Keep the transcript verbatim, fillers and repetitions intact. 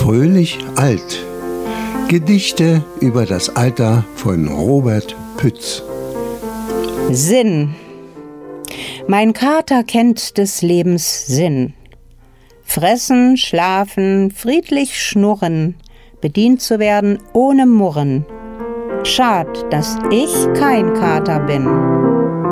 Fröhlich alt. Gedichte über das Alter von Robert Pütz. Sinn. Mein Kater kennt des Lebens Sinn. Fressen, schlafen, friedlich schnurren, bedient zu werden ohne Murren. Schad, dass ich kein Kater bin.